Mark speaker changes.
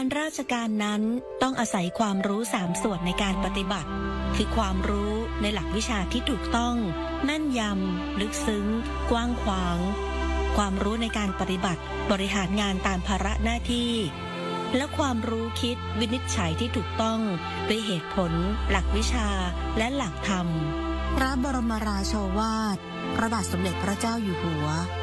Speaker 1: านราชการนั้นต้องอาศัยความรู้3ส่วนในการปฏิบัติคือความรู้ในหลักวิชาที่ถูกต้องแม่นยำลึกซึ้งกว้างขวางความรู้ในการปฏิบัติบริหารงานตามภาระหน้าที่และความรู้คิดวินิจฉัยที่ถูกต้องด้วยเหตุผลหลักวิชาและหลักธรรมพระบรมราโชวาทพระบาทสมเด็จพระเจ้าอยู่หัว